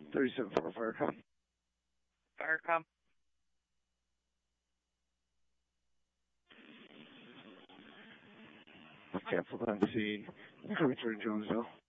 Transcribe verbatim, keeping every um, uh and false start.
thirty-seven four, Firecom. Firecom. Cancel that scene. Return Jonesville.